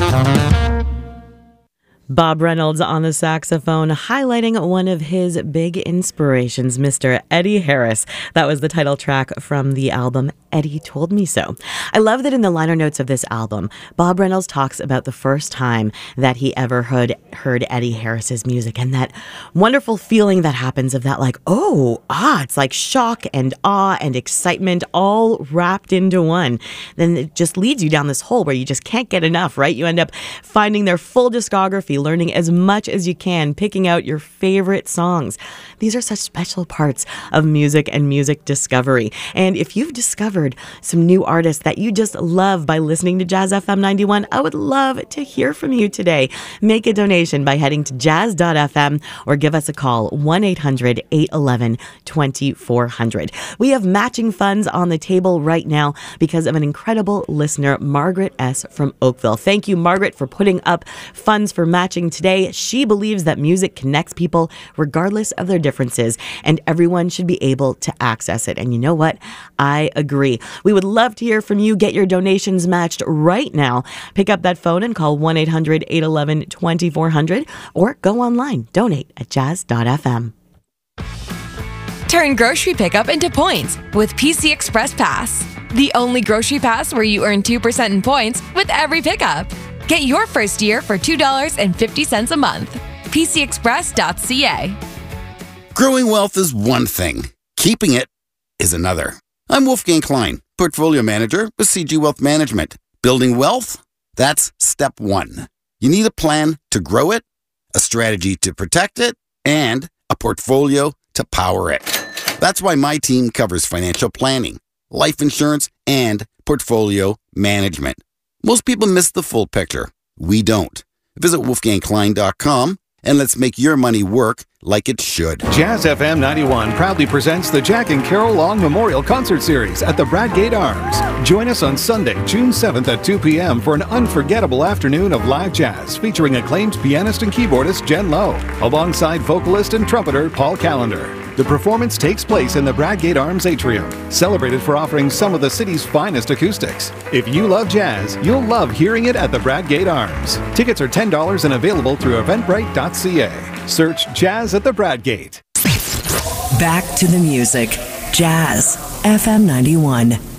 Bob Reynolds on the saxophone, highlighting one of his big inspirations, Mr. Eddie Harris. That was the title track from the album Eddie Told Me So. I love that in the liner notes of this album, Bob Reynolds talks about the first time that he ever heard Eddie Harris's music, and that wonderful feeling that happens of that, like, it's like shock and awe and excitement all wrapped into one. Then it just leads you down this hole where you just can't get enough, right? You end up finding their full discography, learning as much as you can, picking out your favorite songs. These are such special parts of music and music discovery. And if you've discovered some new artists that you just love by listening to Jazz FM 91, I would love to hear from you today. Make a donation by heading to jazz.fm or give us a call, 1-800-811-2400. We have matching funds on the table right now because of an incredible listener, Margaret S. from Oakville. Thank you, Margaret, for putting up funds for matching today. She believes that music connects people regardless of their differences, and everyone should be able to access it. And you know what? I agree. We would love to hear from you. Get your donations matched right now. Pick up that phone and call 1-800-811-2400 or go online. Donate at jazz.fm. Turn grocery pickup into points with PC Express Pass. The only grocery pass where you earn 2% in points with every pickup. Get your first year for $2.50 a month. PCExpress.ca. Growing wealth is one thing. Keeping it is another. I'm Wolfgang Klein, Portfolio Manager with CG Wealth Management. Building wealth? That's step one. You need a plan to grow it, a strategy to protect it, and a portfolio to power it. That's why my team covers financial planning, life insurance, and portfolio management. Most people miss the full picture. We don't. Visit wolfgangklein.com and let's make your money work like it should. Jazz FM 91 proudly presents the Jack and Carol Long Memorial Concert Series at the Bradgate Arms. Join us on Sunday, June 7th at 2 p.m. for an unforgettable afternoon of live jazz featuring acclaimed pianist and keyboardist Jen Lowe, alongside vocalist and trumpeter Paul Callender. The performance takes place in the Bradgate Arms Atrium, celebrated for offering some of the city's finest acoustics. If you love jazz, you'll love hearing it at the Bradgate Arms. Tickets are $10 and available through eventbrite.ca. Search Jazz at the Bradgate. Back to the music. Jazz FM 91.